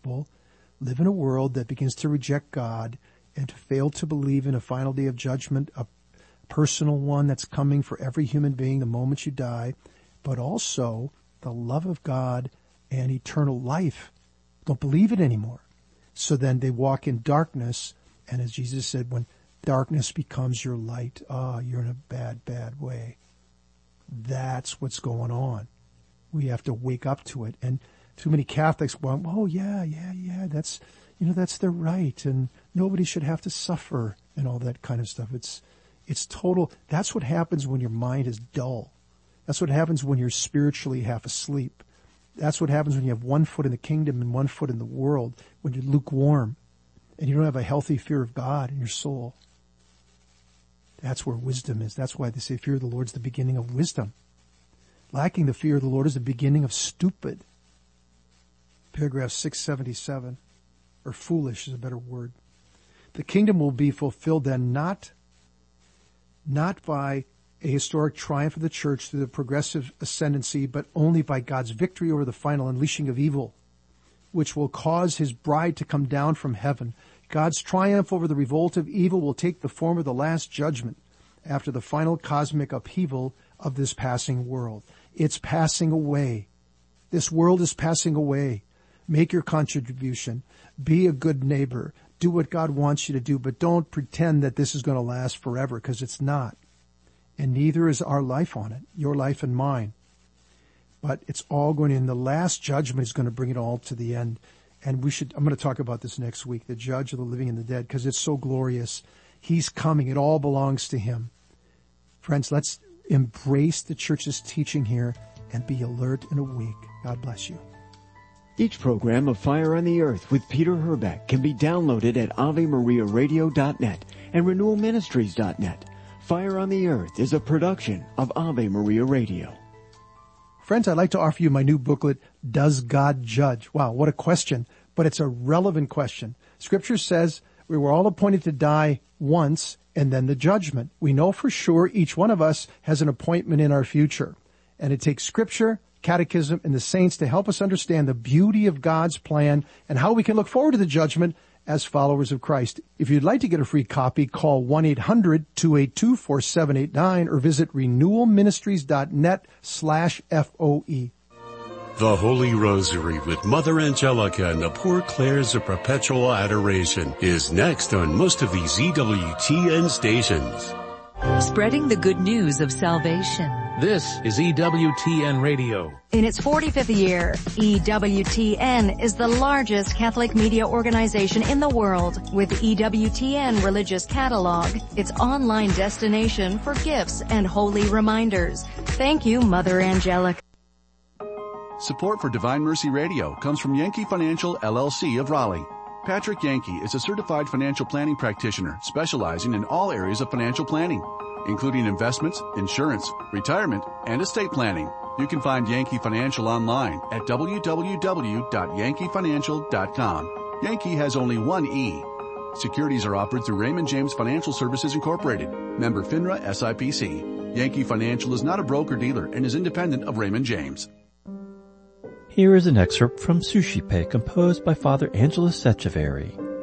people live in a world that begins to reject God and to fail to believe in a final day of judgment, a personal one that's coming for every human being the moment you die, but also the love of God and eternal life. Don't believe it anymore. So then they walk in darkness, and as Jesus said, when darkness becomes your light, you're in a bad, bad way. That's what's going on. We have to wake up to it. And too many Catholics go, oh, yeah, that's, that's their right, and nobody should have to suffer and all that kind of stuff. It's total. That's what happens when your mind is dull. That's what happens when you're spiritually half asleep. That's what happens when you have one foot in the kingdom and one foot in the world, when you're lukewarm and you don't have a healthy fear of God in your soul. That's where wisdom is. That's why they say fear of the Lord is the beginning of wisdom. Lacking the fear of the Lord is the beginning of stupid. Paragraph 677, or foolish is a better word. The kingdom will be fulfilled then not by a historic triumph of the church through the progressive ascendancy, but only by God's victory over the final unleashing of evil, which will cause his bride to come down from heaven. God's triumph over the revolt of evil will take the form of the last judgment after the final cosmic upheaval of this passing world. It's passing away. This world is passing away. Make your contribution. Be a good neighbor. Do what God wants you to do, but don't pretend that this is going to last forever, because it's not. And neither is our life on it, your life and mine. But it's all going in. The last judgment is going to bring it all to the end. And I'm going to talk about this next week, the judge of the living and the dead, because it's so glorious. He's coming. It all belongs to him. Friends, let's embrace the church's teaching here and be alert and awake. God bless you. Each program of Fire on the Earth with Peter Herbeck can be downloaded at AveMariaRadio.net and RenewalMinistries.net. Fire on the Earth is a production of Ave Maria Radio. Friends, I'd like to offer you my new booklet, Does God Judge? Wow, what a question, but it's a relevant question. Scripture says we were all appointed to die once and then the judgment. We know for sure each one of us has an appointment in our future. And it takes Scripture, Catechism, and the saints to help us understand the beauty of God's plan and how we can look forward to the judgment as followers of Christ. If you'd like to get a free copy, call 1-800-282-4789 or visit renewalministries.net/FOE. The Holy Rosary with Mother Angelica and the Poor Clares of Perpetual Adoration is next on most of these EWTN stations. Spreading the good news of salvation. This is EWTN Radio. In its 45th year, EWTN is the largest Catholic media organization in the world, with EWTN Religious Catalog, its online destination for gifts and holy reminders. Thank you, Mother Angelica. Support for Divine Mercy Radio comes from Yankee Financial, LLC of Raleigh. Patrick Yankee is a certified financial planning practitioner specializing in all areas of financial planning, including investments, insurance, retirement, and estate planning. You can find Yankee Financial online at www.yankeefinancial.com. Yankee has only one E. Securities are offered through Raymond James Financial Services Incorporated, member FINRA SIPC. Yankee Financial is not a broker-dealer and is independent of Raymond James. Here is an excerpt from Sushi Pay, composed by Father Angelos Echeverry.